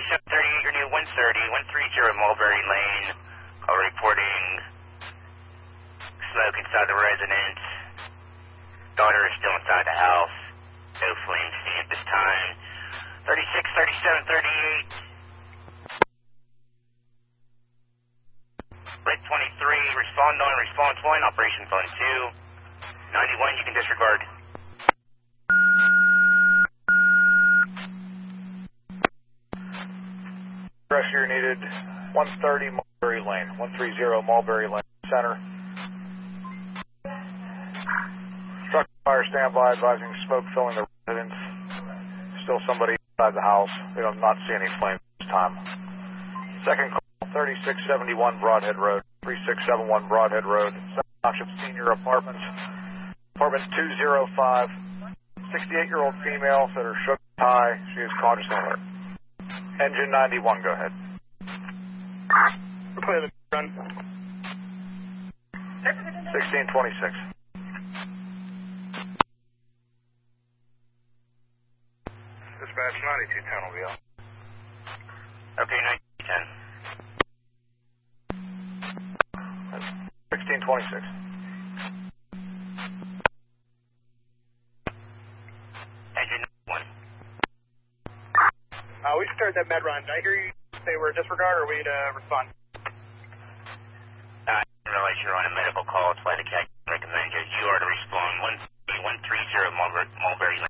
3738, you're near 130 Mulberry Lane. Reporting smoke inside the residence. Daughter is still inside the house. No flames seen at this time. 36, 37, 38. Red 23, respond on, response 1, operation phone 2. 91, you can disregard. Pressure needed, 130 Mulberry Lane, 130 Mulberry Lane Center. Structure fire standby, advising smoke filling the residence. Still somebody inside the house. We do not see any flames this time. Second call, 3671 Broadhead Road, 3671 Broadhead Road, Township Senior Apartments. Apartment 205, 68-year-old female that her shook high. She is conscious and alert. Engine 91, go ahead. Clear the run. 1626. Dispatch 9210 will be on. Okay, 9210. 1626. Engine 1. We started that med run. Did I hear you say we're disregard or we respond? I didn't realize you're on a medical call. That's why the CAC recommended you are to respond. 130 Mulberry Lane.